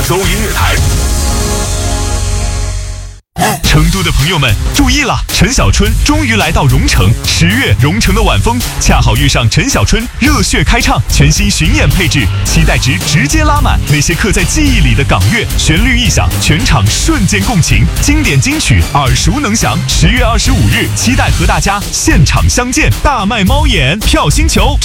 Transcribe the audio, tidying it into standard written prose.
州音乐台。 成都的朋友们注意了，陈小春终于来到蓉城。10月，蓉城的晚风恰好遇上陈小春热血开唱，全新巡演配置，期待值直接拉满。那些刻在记忆里的港乐，旋律一响，全场瞬间共情，经典金曲耳熟能详。10月25日，期待和大家现场相见，大卖猫眼，票星球。